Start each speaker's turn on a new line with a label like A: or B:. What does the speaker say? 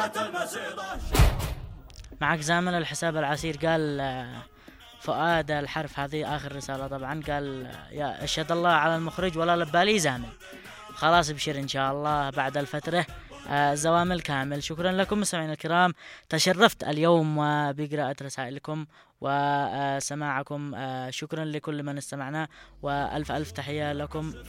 A: معك زامل الحساب العسير. قال فؤاد الحرف، هذه آخر رسالة طبعا. قال يا أشهد الله على المخرج ولا لبالي زامل. خلاص ابشر إن شاء الله بعد الفترة زوامل كامل. شكرا لكم مستمعينا الكرام، تشرفت اليوم بقراءة رسائلكم وسماعكم. شكرا لكل من استمعنا، وألف ألف تحية لكم.